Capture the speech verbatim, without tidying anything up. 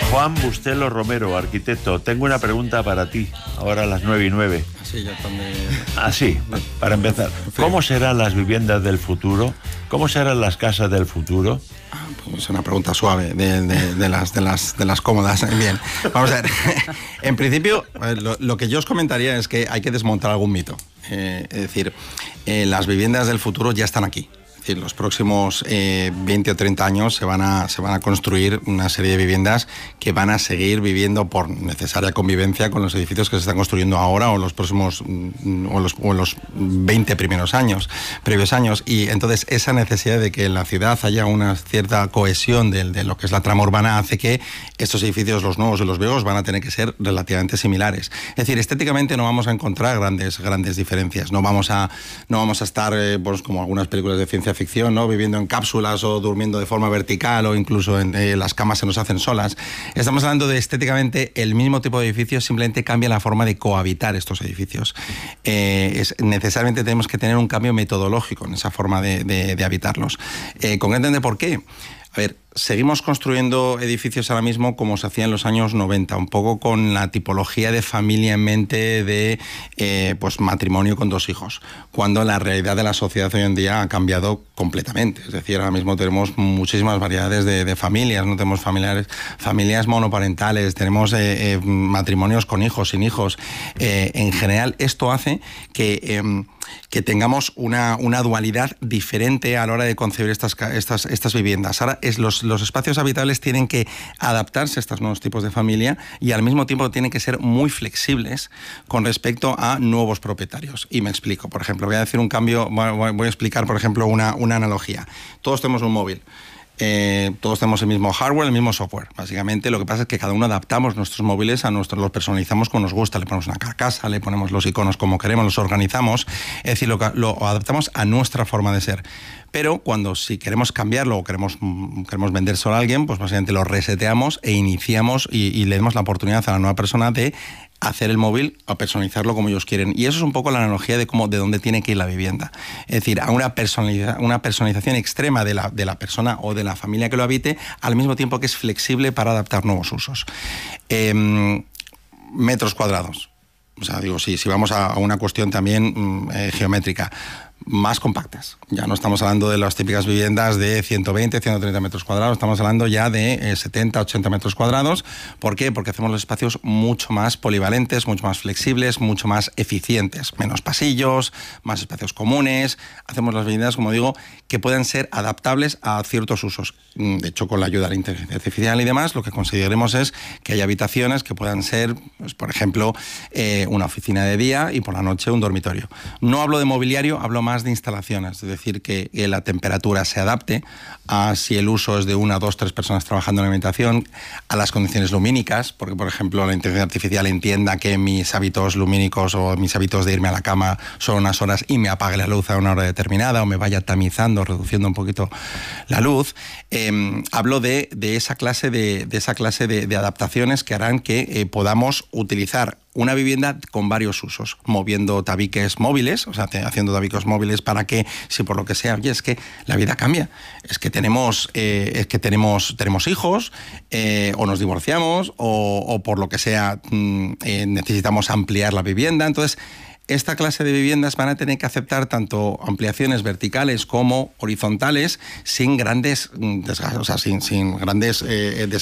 Juan Bustelo Romero, arquitecto. Tengo una pregunta para ti, ahora a las nueve y nueve. Así ya también. Así, para empezar. ¿Cómo serán las viviendas del futuro? ¿Cómo serán las casas del futuro? Ah, pues es una pregunta suave, de, de, de, las, de, las, de las cómodas. Bien, vamos a ver. En principio, lo, lo que yo os comentaría es que hay que desmontar algún mito. Eh, es decir, eh, las viviendas del futuro ya están aquí. En los próximos eh, veinte o treinta años se van, a, se van a construir una serie de viviendas que van a seguir viviendo por necesaria convivencia con los edificios que se están construyendo ahora o en los próximos o los, o los veinte primeros años, previos años. Y entonces esa necesidad de que en la ciudad haya una cierta cohesión de, de lo que es la trama urbana hace que estos edificios, los nuevos y los viejos, van a tener que ser relativamente similares. Es decir, estéticamente no vamos a encontrar grandes, grandes diferencias. No vamos a, no vamos a estar eh, pues, como algunas películas de ciencia ficción, ¿no? Viviendo en cápsulas o durmiendo de forma vertical o incluso en eh, las camas se nos hacen solas. Estamos hablando de estéticamente el mismo tipo de edificios, simplemente cambia la forma de cohabitar estos edificios. Eh, es, necesariamente tenemos que tener un cambio metodológico en esa forma de, de, de habitarlos. Eh, ¿Concretamente por qué? A ver, seguimos construyendo edificios ahora mismo como se hacía en los años noventa, un poco con la tipología de familia en mente de eh, pues matrimonio con dos hijos, cuando la realidad de la sociedad hoy en día ha cambiado completamente. Es decir, ahora mismo tenemos muchísimas variedades de, de familias, no tenemos familiares, familias monoparentales, tenemos eh, eh, matrimonios con hijos, sin hijos. Eh, en general, esto hace que... Eh, que tengamos una, una dualidad diferente a la hora de concebir estas, estas, estas viviendas. Ahora es los, los espacios habitables tienen que adaptarse a estos nuevos tipos de familia y al mismo tiempo tienen que ser muy flexibles con respecto a nuevos propietarios. Y me explico. Por ejemplo, voy a decir un cambio, voy a explicar, por ejemplo, una, una analogía. Todos tenemos un móvil. Eh, todos tenemos el mismo hardware, el mismo software. Básicamente lo que pasa es que cada uno adaptamos nuestros móviles a nuestros, los personalizamos como nos gusta, le ponemos una carcasa, le ponemos los iconos como queremos, los organizamos, es decir, lo, lo adaptamos a nuestra forma de ser. Pero cuando si queremos cambiarlo o queremos, queremos vendérselo a alguien, pues básicamente lo reseteamos e iniciamos y, y le damos la oportunidad a la nueva persona de hacer el móvil a personalizarlo como ellos quieren. Y eso es un poco la analogía de cómo, de dónde tiene que ir la vivienda. Es decir, a una, personaliza, una personalización extrema de la, de la persona o de la familia que lo habite, al mismo tiempo que es flexible para adaptar nuevos usos. Eh, metros cuadrados. O sea, digo, si, si vamos a, a una cuestión también eh, geométrica, más compactas. Ya no estamos hablando de las típicas viviendas de ciento veinte, ciento treinta metros cuadrados, estamos hablando ya de eh, setenta, ochenta metros cuadrados. ¿Por qué? Porque hacemos los espacios mucho más polivalentes, mucho más flexibles, mucho más eficientes. Menos pasillos, más espacios comunes. Hacemos las viviendas, como digo, que puedan ser adaptables a ciertos usos. De hecho, con la ayuda de la inteligencia artificial y demás, lo que conseguiremos es que haya habitaciones que puedan ser, pues, por ejemplo, eh, una oficina de día y por la noche un dormitorio. No hablo de mobiliario, hablo más de instalaciones, es decir, que, que la temperatura se adapte a si el uso es de una, dos, tres personas trabajando en la habitación, a las condiciones lumínicas, porque, por ejemplo, la inteligencia artificial entienda que mis hábitos lumínicos o mis hábitos de irme a la cama son unas horas y me apague la luz a una hora determinada o me vaya tamizando, reduciendo un poquito la luz. Eh, hablo de, de esa clase de, de, esa clase de, de adaptaciones que harán que eh, podamos utilizar una vivienda con varios usos, moviendo tabiques móviles, o sea, haciendo tabiques móviles para que, si por lo que sea, oye, es que la vida cambia, es que tenemos, eh, es que tenemos, tenemos hijos, eh, o nos divorciamos, o, o por lo que sea, mm, eh, necesitamos ampliar la vivienda. Entonces, esta clase de viviendas van a tener que aceptar tanto ampliaciones verticales como horizontales sin grandes desgastos, o sea, sin, sin grandes eh,